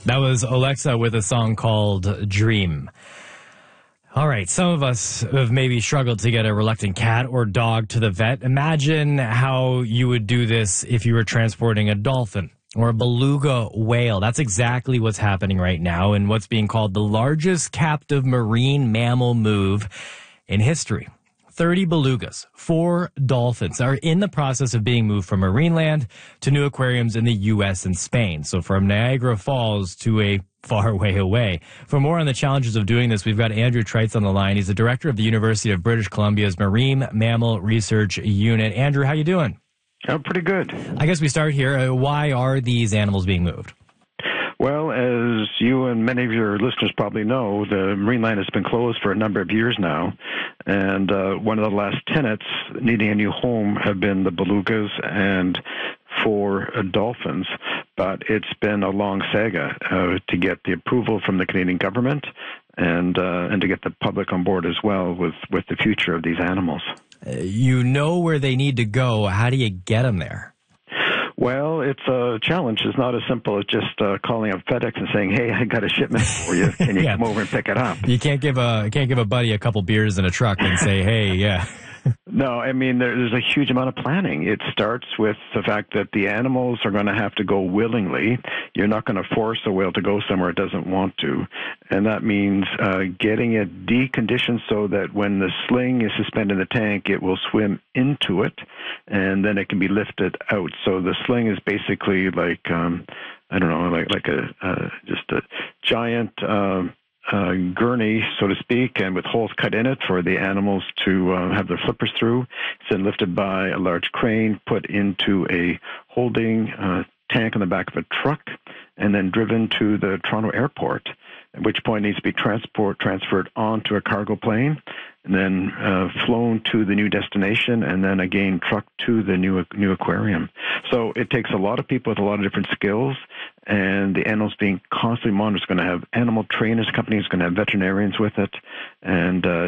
That was Alexa with a song called Dream. All right, some of us have maybe struggled to get a reluctant cat or dog to the vet. Imagine how you would do this if you were transporting a dolphin or a beluga whale. That's exactly what's happening right now in what's being called the largest captive marine mammal move in history. 30 belugas, 4 dolphins are in the process of being moved from marine land to new aquariums in the U.S. and Spain. So from Niagara Falls to a far way away. For more on the challenges of doing this, we've got Andrew Treitz on the line. He's the director of the University of British Columbia's Marine Mammal Research Unit. Andrew, how you doing? Oh, pretty good. I guess we start here. Why are these animals being moved? Well, as you and many of your listeners probably know, the marine line has been closed for a number of years now, and one of the last tenants needing a new home have been the belugas and 4 dolphins. But it's been a long saga to get the approval from the Canadian government and to get the public on board as well with the future of these animals. You know where they need to go. How do you get them there? Well, it's a challenge. It's not as simple as just calling up FedEx and saying, "Hey, I got a shipment for you. Can you come over and pick it up?" You can't give a buddy a couple beers in a truck and say, "Hey, yeah." No, I mean, there's a huge amount of planning. It starts with the fact that the animals are going to have to go willingly. You're not going to force a whale to go somewhere it doesn't want to. And that means getting it deconditioned so that when the sling is suspended in the tank, it will swim into it, and then it can be lifted out. So the sling is basically like, just a giant gurney, so to speak, and with holes cut in it for the animals to have their flippers through. It's then lifted by a large crane, put into a holding tank on the back of a truck, and then driven to the Toronto airport, at which point it needs to be transferred onto a cargo plane, and then flown to the new destination, and then again trucked to the new aquarium. So it takes a lot of people with a lot of different skills, and the animals being constantly monitored. It's going to have animal trainers, companies going to have veterinarians with it, and